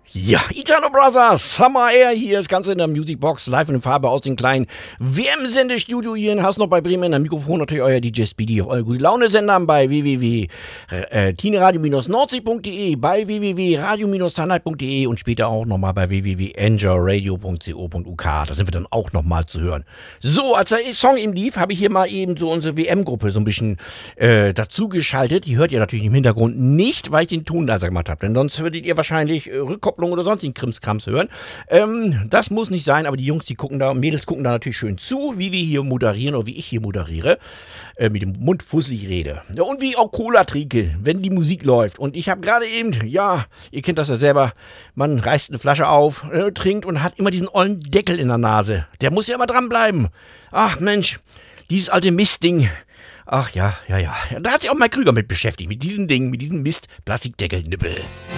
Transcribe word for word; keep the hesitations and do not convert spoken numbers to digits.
Ja, Italo Brothers, Summer Air hier, das Ganze in der Musicbox, live in Farbe aus dem kleinen W M-Sendestudio hier in Hassenau bei Bremen. Am Mikrofon natürlich euer D J Speedy auf eure gute Laune-Sendern bei w w w punkt tineradio nordsee punkt de, bei w w w punkt radio sunlight punkt de und später auch nochmal bei w w w punkt enjoyradio punkt co punkt u k. Da sind wir dann auch nochmal zu hören. So, als der Song eben lief, habe ich hier mal eben so unsere W M-Gruppe so ein bisschen äh, dazu geschaltet. Die hört ihr natürlich im Hintergrund nicht, weil ich den Ton leiser gemacht habe, denn sonst würdet ihr wahrscheinlich äh, Rückkopplung oder sonstigen Krimskrams hören. Ähm, das muss nicht sein, aber die Jungs, die gucken da, Mädels gucken da natürlich schön zu, wie wir hier moderieren oder wie ich hier moderiere, äh, mit dem Mund fusselig rede. Ja, und wie ich auch Cola trinke, wenn die Musik läuft. Und ich habe gerade eben, ja, ihr kennt das ja selber, man reißt eine Flasche auf, äh, trinkt und hat immer diesen ollen Deckel in der Nase. Der muss ja immer dranbleiben. Ach Mensch, dieses alte Mistding. Ach ja, ja, ja. Da hat sich auch Mike Krüger mit beschäftigt, mit diesem Ding, mit diesem Mist-Plastikdeckelnippel.